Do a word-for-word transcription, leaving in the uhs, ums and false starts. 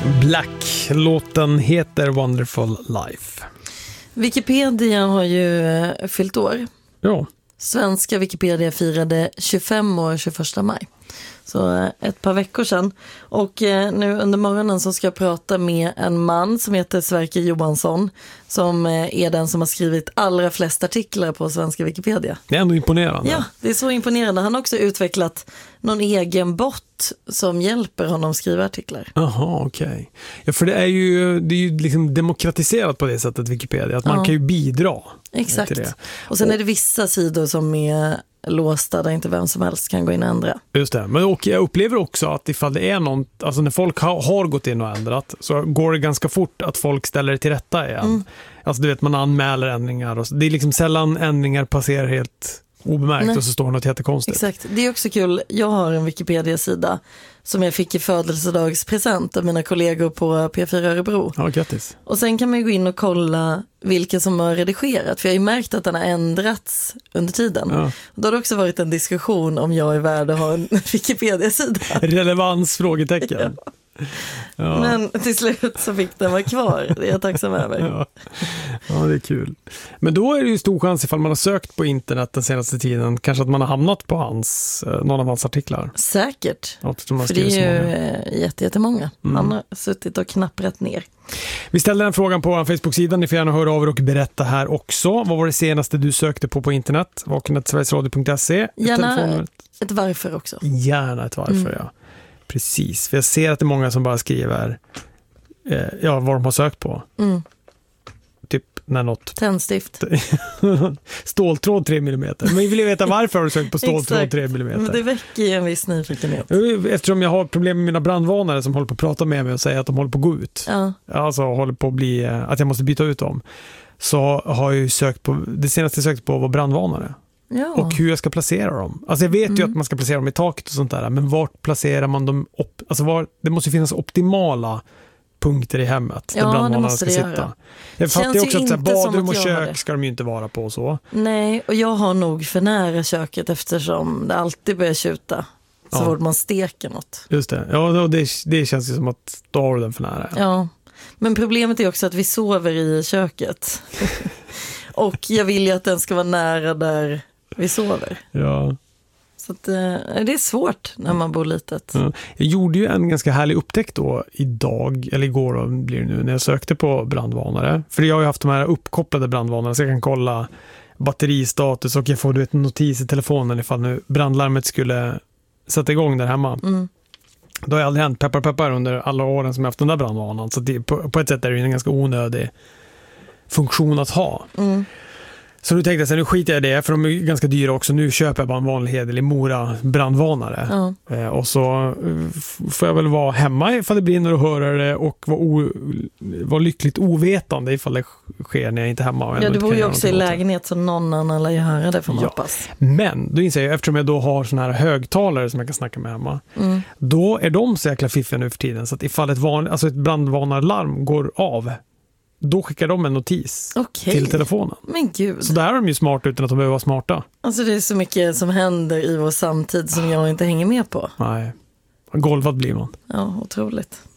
Black. Låten heter Wonderful Life. Wikipedia har ju eh, fyllt år. Ja. Svenska Wikipedia firade tjugofem år tjugoförsta maj. Så eh, ett par veckor sedan. Och eh, nu under morgonen så ska jag prata med en man som heter Sverker Johansson. Som eh, är den som har skrivit allra flest artiklar på svenska Wikipedia. Det är ändå imponerande. Ja, det är så imponerande. Han har också utvecklat någon egen bot som hjälper honom skriva artiklar. Jaha, okej. Okay. Ja, för det är ju, det är ju liksom demokratiserat på det sättet, Wikipedia. Att man ja. kan ju bidra. Exakt. Till det. Och sen och, är det vissa sidor som är låsta där inte vem som helst kan gå in och ändra. Just det. Men och jag upplever också att ifall det är någon, alltså när folk ha, har gått in och ändrat så går det ganska fort att folk ställer det till rätta igen. Mm. Alltså du vet, man anmäler ändringar. Och så. Det är liksom sällan ändringar passerar helt obemärkt. Nej. Och så står det något jättekonstigt. Exakt, det är också kul. Jag har en Wikipedia-sida som jag fick i födelsedagspresent av mina kollegor på P fyra Örebro. Ja, grattis. Och sen kan man ju gå in och kolla vilka som har redigerat. För jag har ju märkt att den har ändrats under tiden. Ja. Då har det också varit en diskussion om jag är värd att ha en Wikipedia-sida. Relevans, frågetecken. Ja. Ja. Men till slut så fick den vara kvar. Det är jag tacksam över. Ja. Ja, det är kul. Men då är det ju stor chans ifall man har sökt på internet den senaste tiden. Kanske att man har hamnat på hans, någon av hans artiklar. Säkert. Ja, för det är ju jätte, jättemånga. Mm. Han har suttit och knapprat ner. Vi ställde den frågan på vår Facebook-sida. Ni får gärna höra av er och berätta här också. Vad var det senaste du sökte på på internet? Vaknet sverigesradio punkt se. Gärna ett varför också. Gärna ett varför, mm. ja. Precis, för jag ser att det är många som bara skriver eh, ja, vad de har sökt på. Mm. Typ när något... Tändstift. Ståltråd tre millimeter. Men vi vill veta varför har du sökt på ståltråd tre millimeter. Men det väcker ju en viss nyfikenhet. Eftersom jag har problem med mina brandvarnare som håller på att prata med mig och säga att de håller på att gå ut. Ja. Alltså håller på att bli, att jag måste byta ut dem. Så har jag ju sökt på, det senaste jag sökt på var brandvarnare. Ja. Och hur jag ska placera dem. Alltså jag vet mm. ju att man ska placera dem i taket och sånt där. Men vart placerar man dem? Op- alltså var, det måste finnas optimala punkter i hemmet. Ja, där brandvarnarna ska sitta. Göra. Jag fattar ju också att så här, badrum och kök ska de ju inte vara på så. Nej, och jag har nog för nära köket eftersom det alltid börjar tjuta. Så ja. fort man steker något. Just det. Ja, det, det känns ju som att då har du den för nära. Ja. ja. Men problemet är också att vi sover i köket. Och jag vill ju att den ska vara nära där vi sover. Ja. Så att, eh, det är svårt när man bor litet. Ja. Jag gjorde ju en ganska härlig upptäckt då idag, eller igår då blir det nu, när jag sökte på brandvarnare. För jag har ju haft de här uppkopplade brandvarnarna så jag kan kolla batteristatus och jag får du vet, en notis i telefonen ifall nu brandlarmet skulle sätta igång där hemma. Mm. Då har jag aldrig hänt peppar peppar under alla åren som jag haft den där brandvarnaren. Så det, på, på ett sätt är det en ganska onödig funktion att ha. Mm. Så nu tänkte jag så nu skiter jag i det för de är ganska dyra också. Nu köper jag bara en vanlig hederlig Mora brandvarnare. Mm. Eh, och så får jag väl vara hemma ifall det brinner och höra det och vara, o, vara lyckligt ovetande ifall det sker när jag inte är hemma. Ja, du bor ju också i lägenhet så någon annan lär ju höra det får man ja. hoppas. Men då inser jag, eftersom jag då har såna här högtalare som jag kan snacka med hemma, mm. då är de så jäkla fiffiga nu för tiden så att ifall ett, van, alltså ett brandvarnarlarm går av då skickar de en notis okay. till telefonen. Men gud. Så där är de ju smarta utan att de behöver vara smarta. Alltså det är så mycket som händer i vår samtid som jag inte hänger med på. Nej. Golvad blir man. Ja, otroligt.